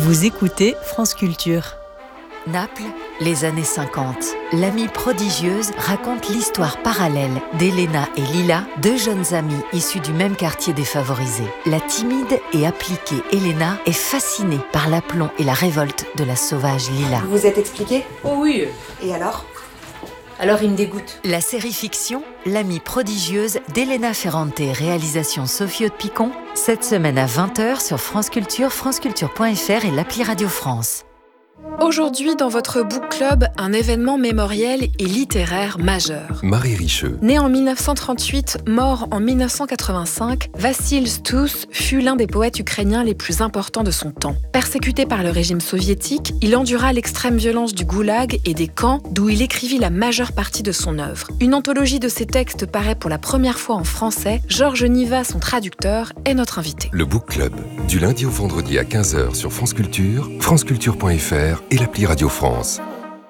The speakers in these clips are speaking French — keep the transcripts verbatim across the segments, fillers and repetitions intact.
Vous écoutez France Culture. Naples, les années cinquante. L'amie prodigieuse raconte l'histoire parallèle d'Elena et Lila, deux jeunes amies issues du même quartier défavorisé. La timide et appliquée Elena est fascinée par l'aplomb et la révolte de la sauvage Lila. Vous vous êtes expliqué ? Oh oui. Et alors ? Alors il me dégoûte. La série fiction L'amie prodigieuse d'Elena Ferrante, réalisation Sophie Haute-Picon, cette semaine à vingt heures sur France Culture, franceculture point f r et l'appli Radio France. Aujourd'hui, dans votre book club, un événement mémoriel et littéraire majeur. Marie Richeux. Né en dix-neuf cent trente-huit, mort en dix-neuf cent quatre-vingt-cinq, Vassil Stous fut l'un des poètes ukrainiens les plus importants de son temps. Persécuté par le régime soviétique, il endura l'extrême violence du goulag et des camps d'où il écrivit la majeure partie de son œuvre. Une anthologie de ses textes paraît pour la première fois en français. Georges Niva, son traducteur, est notre invité. Le book club, du lundi au vendredi à quinze heures sur France Culture, franceculture point f r et l'appli Radio France.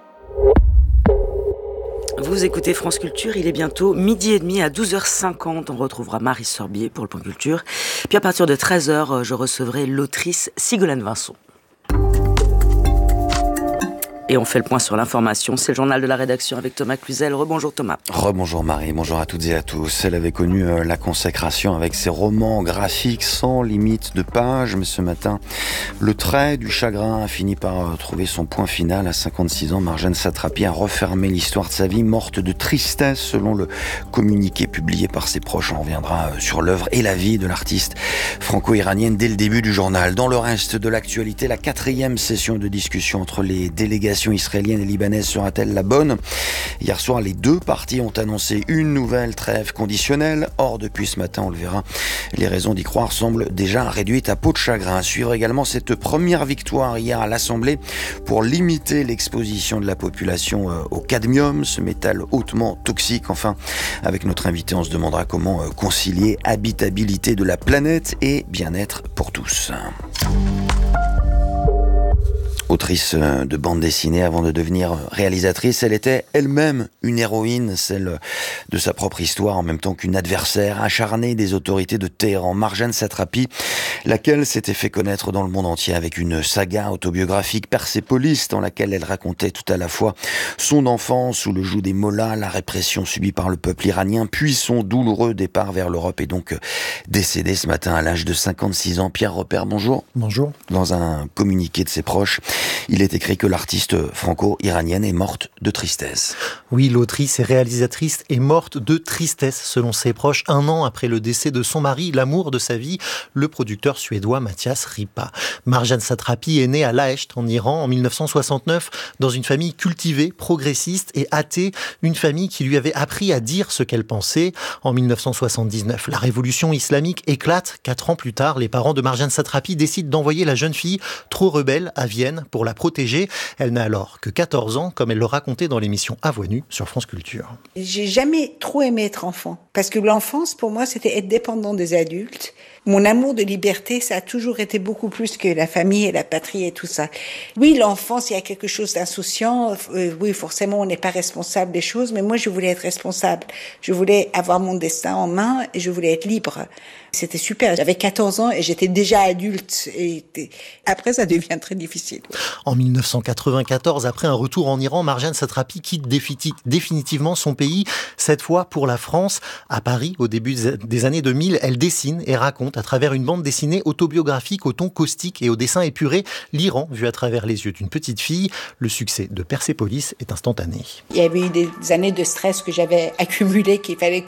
Vous écoutez France Culture, il est bientôt midi et demi à douze heures cinquante. On retrouvera Marie Sorbier pour le Point Culture. Puis à partir de treize heures, je recevrai l'autrice Sigolène Vincent. Et on fait le point sur l'information. C'est le journal de la rédaction avec Thomas Cluzel. Rebonjour Thomas. Rebonjour Marie, bonjour à toutes et à tous. Elle avait connu euh, la consécration avec ses romans graphiques sans limite de pages. Mais ce matin, le trait du chagrin a fini par euh, trouver son point final. À cinquante-six ans, Marjane Satrapi a refermé l'histoire de sa vie, morte de tristesse selon le communiqué publié par ses proches. On reviendra euh, sur l'œuvre et la vie de l'artiste franco-iranienne dès le début du journal. Dans le reste de l'actualité, la quatrième session de discussion entre les délégations israélienne et libanaise sera-t-elle la bonne ? Hier soir, les deux parties ont annoncé une nouvelle trêve conditionnelle. Or, depuis ce matin, on le verra, les raisons d'y croire semblent déjà réduites à peau de chagrin. À suivre également cette première victoire hier à l'Assemblée pour limiter l'exposition de la population au cadmium, ce métal hautement toxique. Enfin, avec notre invité, on se demandera comment concilier habitabilité de la planète et bien-être pour tous. Autrice de bande dessinée avant de devenir réalisatrice, elle était elle-même une héroïne, celle de sa propre histoire, en même temps qu'une adversaire acharnée des autorités de Téhéran, Marjane Satrapi, laquelle s'était fait connaître dans le monde entier avec une saga autobiographique Persépolis, dans laquelle elle racontait tout à la fois son enfance sous le joug des mollahs, la répression subie par le peuple iranien, puis son douloureux départ vers l'Europe, et donc décédée ce matin à l'âge de cinquante-six ans. Pierre Repère, bonjour. Bonjour. Dans un communiqué de ses proches, il est écrit que l'artiste franco-iranienne est morte de tristesse. Oui, l'autrice et réalisatrice est morte de tristesse, selon ses proches, un an après le décès de son mari, l'amour de sa vie, le producteur suédois Mathias Ripa. Marjane Satrapi est née à Laesht, en Iran, en dix-neuf cent soixante-neuf, dans une famille cultivée, progressiste et athée, une famille qui lui avait appris à dire ce qu'elle pensait. En dix-neuf cent soixante-dix-neuf, la révolution islamique éclate. Quatre ans plus tard, les parents de Marjane Satrapi décident d'envoyer la jeune fille, trop rebelle, à Vienne pour la protéger. Elle n'a alors que quatorze ans, comme elle le racontait dans l'émission À Voix Nue sur France Culture. J'ai jamais trop aimé être enfant, parce que l'enfance, pour moi, c'était être dépendant des adultes. Mon amour de liberté, ça a toujours été beaucoup plus que la famille et la patrie et tout ça. Oui, l'enfance, il y a quelque chose d'insouciant. Euh, oui, forcément, on n'est pas responsable des choses, mais moi, je voulais être responsable. Je voulais avoir mon destin en main et je voulais être libre. C'était super. J'avais quatorze ans et j'étais déjà adulte. Et après, ça devient très difficile. En dix-neuf cent quatre-vingt-quatorze, après un retour en Iran, Marjane Satrapi quitte définitivement son pays, cette fois pour la France. À Paris, au début des années deux mille, elle dessine et raconte à travers une bande dessinée autobiographique au ton caustique et au dessin épuré, l'Iran vu à travers les yeux d'une petite fille. Le succès de Persépolis est instantané. Il y avait eu des années de stress que j'avais accumulées, qu'il fallait